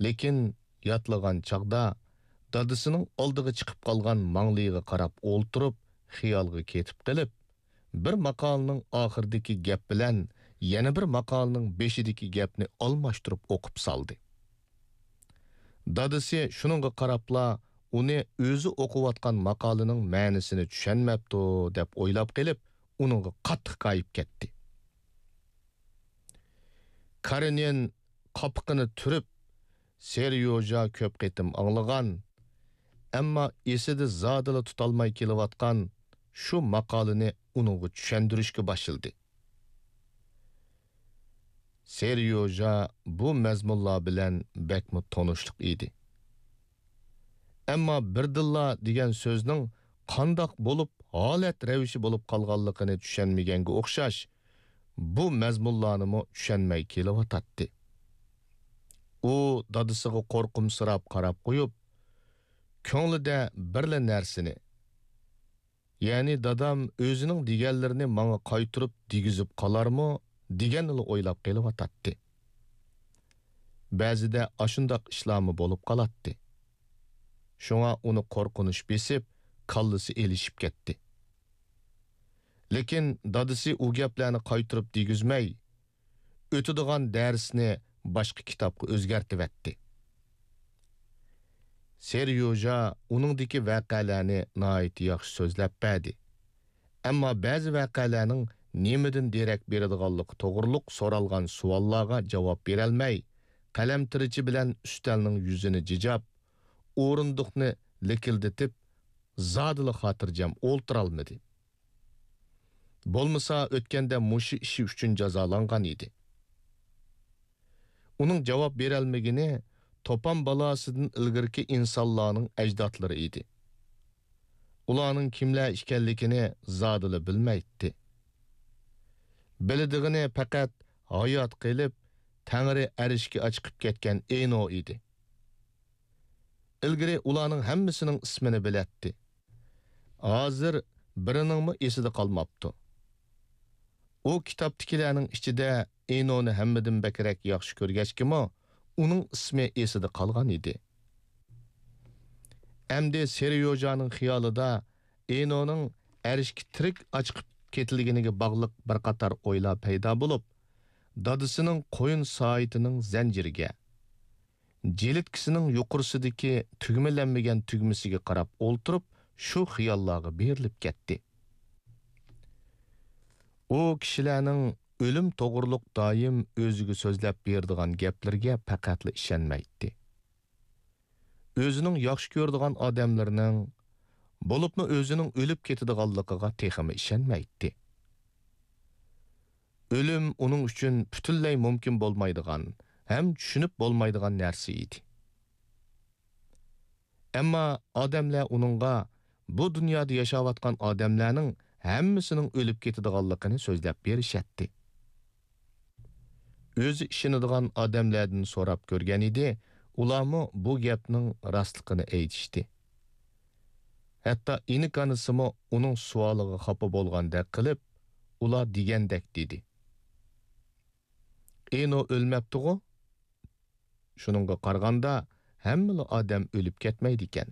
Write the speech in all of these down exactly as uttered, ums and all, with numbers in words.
lekin yatlagan chaqda dadisining oldiga chiqib qolgan mangliga qarab o'ltirib, xiyolga ketib qilib, bir maqolning oxiridagi gap bilan yana bir maqolning beshidagi gapni almashtirib o'qib saldi. Dadisi shuningga qarabla uni o'zi o'qiyotgan maqolining ma'nosini tushunmabdi deb o'ylab qilib, uningga qattiq qayib ketdi. Karenin qapqini turib, Seryoja ko'p qitim anglagan, ammo esida zodila tutolmay kelayotgan shu maqolini uningga tushuntirishga boshladi. Seryoja bu mazmunlar bilan bakmi tanishliq edi. Ammo birdilla degan so'zning qandoq bo'lib, holat ravishi bo'lib qolganligini tushunmaganga o'xshash, bu mazmunlarni mo tushunmay kelyotdi. U dadisiga qo'rqimsirab qarab qo'yib, ko'nglida birla narsini, ya'ni dadam o'zining deganlarini menga qaytirib digizib qolarmi deganini o'ylab qelyotdi. Ba'zida ashundoq ishlarmi bo'lib qolatdi. Shunga uni qo'rqinish besib, kallasi elishib ketdi. Lekin dadisi u gaplarni qaytirib digizmay, o'tadigan darsni boshqa kitobga o'zgartiribdi. Seryoja uningdagi voqealarni nihoyat yaxshi so'zlab berdi. Ammo ba'zi voqealarning nemadan derak beradiganligi to'g'riliq so'ralgan savollarga javob bera olmay, qalamtirichi bilan ustalning yuzini jijab, o'rindiqni likildatib, zodila xotirjam o'ltira olmadi. Bo'lmasa o'tganda mushi ishi uchun jazolangan edi. Uning javob bera olmagani to'pon balosidan ilgirki insonlarning ajdodlari edi. Ularning kimlar ekanligini zodila bilmaydi. Bildig'ini faqat hayot qilib, Tangri arishga chiqib ketgan Eno edi. Ilgari ularning hammasining ismini bilatdi. Hozir biriningmi esida qolmabdi. O kitobdagilarning ichida Enoni hammadan bakrak yaxshi ko'rgachkimi, uning ismi esida qolgan edi. Endi Seryojaning xiyolida Enoning arishga tirik chiqib ketilganiga bog'liq bir qator o'ylar paydo bo'lib, dadisining qo'yin soatining zanjiriga, jilitkisining yuqorisidagi tugmalanmagan tugmasiga qarab o'ltirib, shu xiyollarga berilib ketdi. O kishilarning o'lim to'g'riliq doim o'ziga so'zlab beradigan gaplarga faqatla ishonmaydi. O'zining yaxshi ko'radigan odamlarning bo'libmi o'zining o'lib ketadiganligiga texmi ishonmaydi. O'lim uning uchun butunlay mumkin bo'lmaydigan, ham tushunib bo'lmaydigan narsa edi. Ammo odamlar uningga bu dunyoda yashayotgan odamlarning hammasining o'lib ketadiganligini so'zlab berishadi. O'zi ishonadigan odamlardan so'rab ko'rgan edi, ularmi bu gapning rostligini aytishdi. Hatto inikanısımı uning savoliga xafa bo'lgandek qilib, ular degandek dedi. Eno o'lmabdi-ku? Shuningga qaraganda hamma odam o'lib ketmaydi ekan.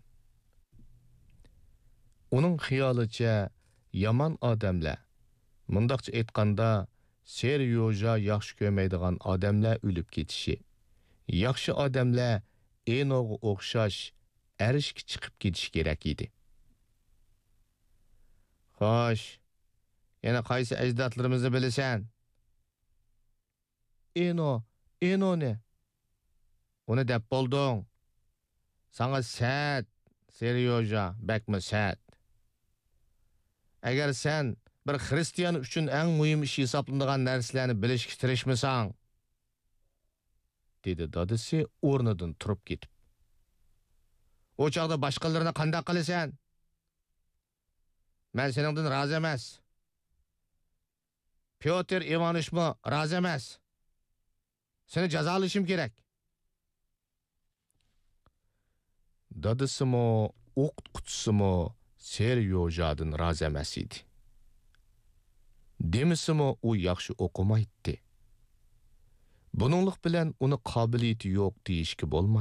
Uning xiyolicha yomon odamlar, mundaqcha aytganda, Seryoja yaxshi ko'rmaydigan odamlar o'lib ketishi, yaxshi odamlar Enoga o'xshash arishga chiqib ketish kerak edi. Xo'sh, yana qaysi ajdodlarimizni bilasan? Eno, Eno ne? Uni deb bo'lding. Sana sat, Seryoja, bakmi sat. Agar sen bir xristiyan uchun eng muhim ish hisoblanadigan narsalarni bilishga tirishmasang, dedi dadisi o'rnidan turib ketib. O chaqda boshqalarni qanday qilasan? Men seningdan rozi emas. Pyotr Ivanishmi rozi emas. Seni jazolashim kerak. Dadisimi, o'qituvchisimi Seryojadan rozi emas edi. Demisimi u yaxshi o'qimaydi. Buninglik bilan uni qobiliyati yo'q deyishga bo'lmaydi.